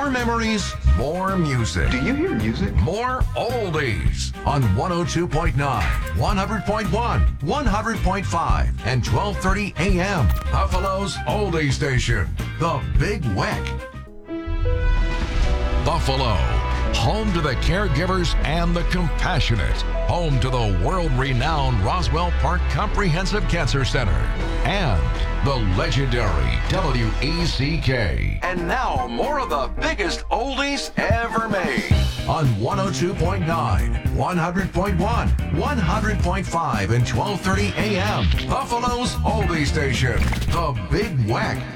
More memories, more music. Do you hear music? More oldies on 102.9, 100.1, 100.5, and 1230 AM. Buffalo's oldie station, the Big Weck. Buffalo, home to the caregivers and the compassionate, home to the world-renowned Roswell Park Comprehensive Cancer Center, and the legendary WECK. And now, more of the biggest oldies ever made on 102.9, 100.1, 100.5, and 1230 AM. Buffalo's oldie station, the Big Weck.